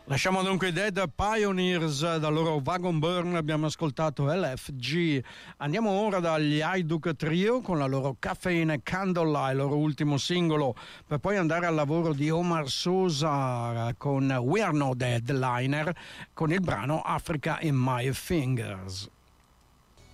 Lasciamo dunque i Dead Pioneers, dal loro Wagon Burn abbiamo ascoltato LFG. Andiamo ora dagli Hajduk Trio con la loro Caffeine Candlelight, il loro ultimo singolo, per poi andare al lavoro di Omar Sosa con We Are No Deadliner con il brano Africa in My Fingers.